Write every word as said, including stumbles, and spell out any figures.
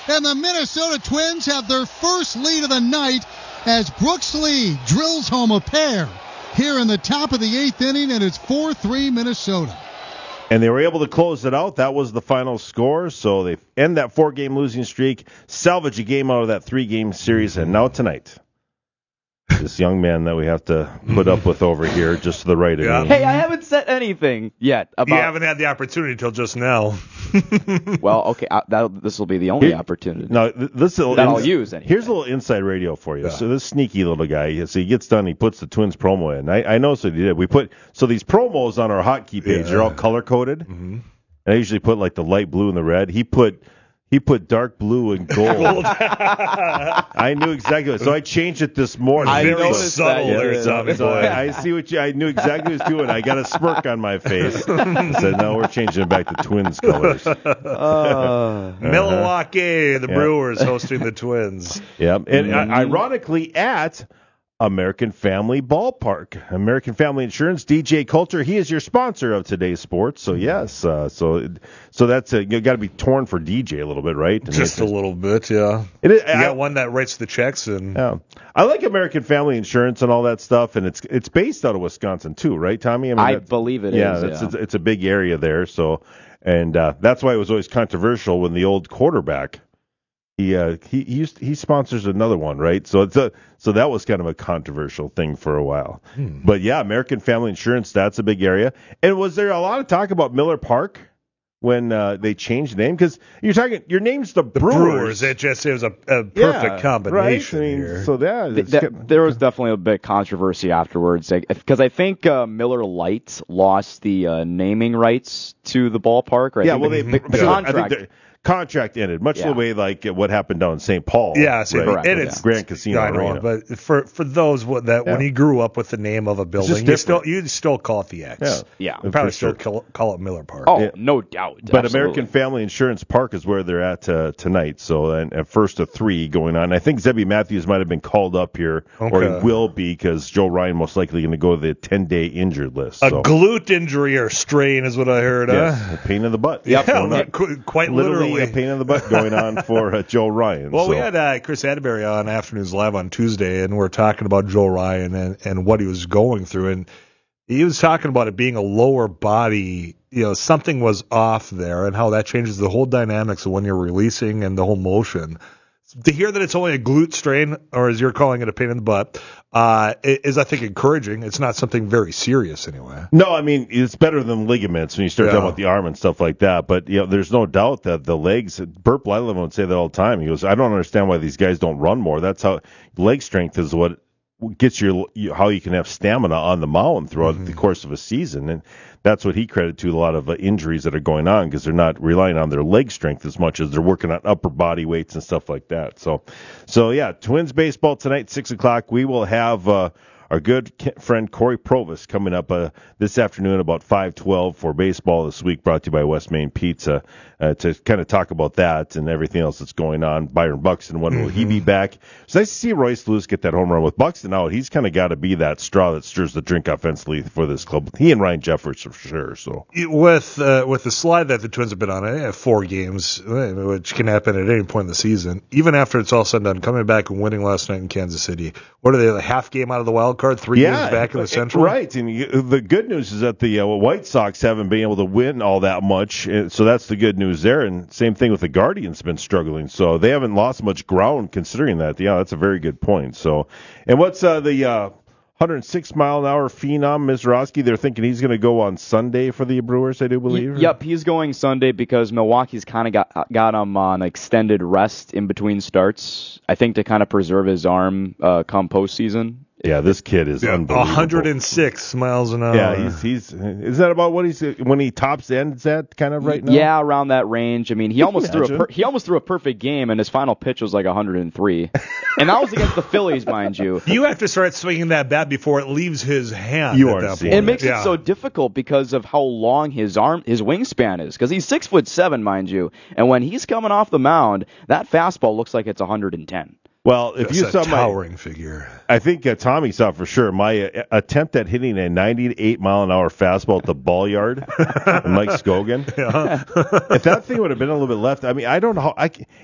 and the Minnesota Twins have their first lead of the night as Brooks Lee drills home a pair here in the top of the eighth inning, and it's four three Minnesota. And they were able to close it out. That was the final score. So they end that four-game losing streak, salvage a game out of that three-game series, and now tonight, this young man that we have to put up with over here just to the right of Yeah. me. Hey, I haven't said anything yet about... You haven't had the opportunity until just now. Well, okay, uh, that, this will be the only Here- opportunity No, th- this is that I'll use. Anyway. Here's a little inside radio for you. Yeah. So this sneaky little guy, so he gets done, he puts the Twins promo in. I, I noticed what he did. We put so these promos on our hotkey page, Yeah. they're all color coded. Mm-hmm. And I usually put like the light blue and the red. He put he put dark blue and gold. I knew exactly what, so I changed it this morning. I Very noticed subtle that, there, yeah. Tommy So boy. I, I see what you. I knew exactly what he was doing. I got a smirk on my face. I said, "No, we're changing it back to Twins colors." Uh, Milwaukee, the Yeah. Brewers hosting the Twins. Yeah, and Mhm. uh, ironically, at American Family Ballpark, American Family Insurance, D J Coulter, he is your sponsor of today's sports. So yes, uh, so so that's a, you got to be torn for D J a little bit, right? I mean, Just a little bit, yeah. It is, You I, got one that writes the checks, and yeah. I like American Family Insurance and all that stuff, and it's it's based out of Wisconsin too, right, Tommy? I, mean, I that's- believe it yeah, is. that's, yeah, It's, it's a big area there, so and uh, that's why it was always controversial when the old quarterback. He uh he, he used he sponsors another one, right? So it's a so that was kind of a controversial thing for a while. Hmm. But yeah, American Family Insurance, that's a big area. And was there a lot of talk about Miller Park when uh, they changed the name? Because you're talking your name's the, the Brewers. Brewers. It just it was a, a perfect Yeah, combination right? I mean, here. so that, Th- that- there was definitely a bit of controversy afterwards because I think uh, Miller Lite lost the uh, naming rights to the ballpark. Right? yeah, well they the, the so I contract. think the contract ended, much Yeah. the way like what happened down in Saint Paul. Yeah, so right? Correct, and yeah. it's Grand Casino I know, Arena. but for for those what, that when Yeah. he grew up with the name of a building, just you still different. you still call it the X. Yeah. Yeah. You probably For still sure. call, call it Miller Park. Oh, Yeah. no doubt. But absolutely. American Family Insurance Park is where they're at uh, tonight. So and at first of three going on. I think Zebby Matthews might have been called up here, or Okay. he will be because Joe Ryan most likely going to go to the ten-day injured list. A So. glute injury or strain is what I heard. Yes, Huh? a pain in the butt. Yeah, going on. qu- quite literally, literally. a pain in the butt going on for uh, Joe Ryan. Well, so. we had uh, Chris Atterbury on Afternoons Live on Tuesday, and we are talking about Joe Ryan and, and what he was going through. And he was talking about it being a lower body, you know, something was off there and how that changes the whole dynamics of when you're releasing and the whole motion. To hear that it's only a glute strain, or as you're calling it, a pain in the butt, uh, is, I think, encouraging. It's not something very serious anyway. No, I mean, it's better than ligaments when you start Yeah. talking about the arm and stuff like that. But, you know, there's no doubt that the legs, Burt Blyleven would say that all the time. He goes, I don't understand why these guys don't run more. That's how leg strength is what gets your, you, how you can have stamina on the mound throughout Mm-hmm. the course of a season. And that's what he credited to a lot of uh, injuries that are going on because they're not relying on their leg strength as much as they're working on upper body weights and stuff like that. So, so yeah, Twins baseball tonight, six o'clock. We will have, uh, our good friend Corey Provis coming up uh, this afternoon about five twelve for baseball this week, brought to you by West Main Pizza, uh, to kind of talk about that and everything else that's going on. Byron Buxton, when will he be back? It's nice to see Royce Lewis get that home run. With Buxton out, he's kind of got to be that straw that stirs the drink offensively for this club. He and Ryan Jeffers for sure. So With uh, with the slide that the Twins have been on, they have four games, which can happen at any point in the season. Even after it's all said and done, coming back and winning last night in Kansas City. What are they, a half game out of the wild card, three games back in the Central? Right. And you, the good news is that the uh, White Sox haven't been able to win all that much, and so that's the good news there. And same thing with the Guardians, been struggling, so they haven't lost much ground considering that. Yeah, that's a very good point. So, and what's uh, the uh, one hundred six mile an hour phenom, Mizrahi? They're thinking he's going to go on Sunday for the Brewers, I do believe. Y- yep, he's going Sunday because Milwaukee's kind of got got him on extended rest in between starts. I think to kind of preserve his arm uh, come postseason. Yeah, this kid is Yeah, unbelievable. one hundred six miles an hour. Yeah, he's he's. Is that about what he's when he tops ends at kind of right now? Yeah, around that range. I mean, he almost threw a imagine? per- he almost threw a perfect game, and his final pitch was like one hundred three, and that was against the Phillies, mind you. You have to start swinging that bat before it leaves his hand. You at aren't that seeing point. It makes Yeah. it so difficult because of how long his arm, his wingspan is. Because he's six foot seven, mind you, and when he's coming off the mound, that fastball looks like it's one hundred ten. Well, if That's you a saw my, towering figure. I think uh, Tommy saw for sure my uh, attempt at hitting a ninety-eight mile an hour fastball at the ball yard, Mike Scogan. Yeah. If that thing would have been a little bit left, I mean, I don't know how. I,